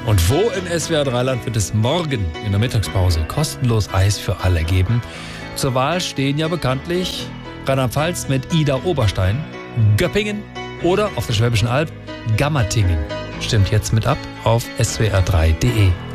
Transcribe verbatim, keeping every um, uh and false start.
Und wo in S W R drei Land wird es morgen in der Mittagspause kostenlos Eis für alle geben? Zur Wahl stehen ja bekanntlich Rheinland-Pfalz mit Ida Oberstein, Göppingen oder auf der Schwäbischen Alb Gammertingen. Stimmt jetzt mit ab auf S W R drei punkt de.